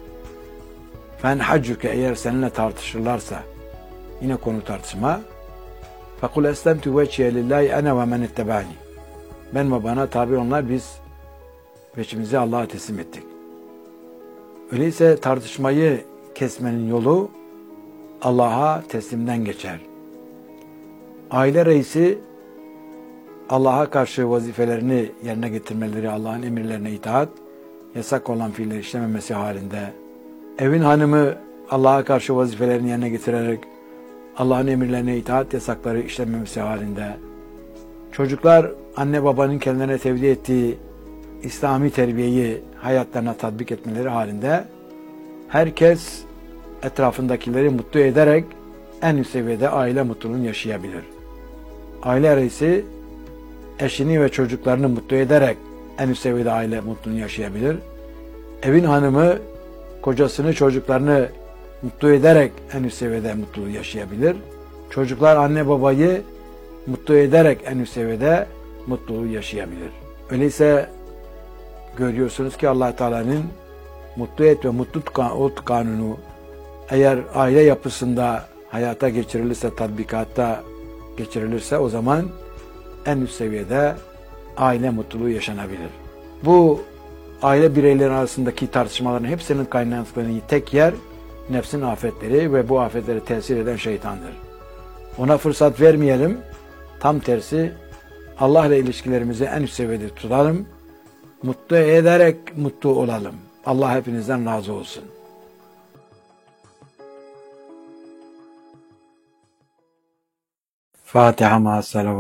"Fenhaccuke" eğer seninle tartışırlarsa, yine konu tartışma, "Fekul eslemtu vecihe lillahi ene ve men ittebani." Ben ve bana tabi onlar, biz veçimizi Allah'a teslim ettik. Öyleyse tartışmayı kesmenin yolu Allah'a teslimden geçer. Aile reisi Allah'a karşı vazifelerini yerine getirmeleri, Allah'ın emirlerine itaat, yasak olan fiiller işlememesi halinde, evin hanımı Allah'a karşı vazifelerini yerine getirerek Allah'ın emirlerine itaat, yasakları işlememesi halinde, çocuklar anne babanın kendilerine tevdi ettiği İslami terbiyeyi hayatlarına tatbik etmeleri halinde herkes etrafındakileri mutlu ederek en üst seviyede aile mutluluğunu yaşayabilir. Aile reisi eşini ve çocuklarını mutlu ederek en üst seviyede aile mutluluğunu yaşayabilir. Evin hanımı kocasını, çocuklarını mutlu ederek en üst seviyede mutluluğu yaşayabilir. Çocuklar anne babayı mutlu ederek en üst seviyede mutluluğu yaşayabilir. Öyleyse görüyorsunuz ki Allah Teala'nın mutlu et ve mutlu ol kanunu eğer aile yapısında hayata geçirilirse, tatbikatta geçirilirse o zaman en üst seviyede aile mutluluğu yaşanabilir. Bu aile bireyleri arasındaki tartışmaların hepsinin kaynakladığı tek yer nefsin afetleri ve bu afetleri tesir eden şeytandır. Ona fırsat vermeyelim. Tam tersi Allah ile ilişkilerimizi en üst seviyede tutalım. Mutlu ederek mutlu olalım. Allah hepinizden razı olsun. Fatiha ma'as salavat.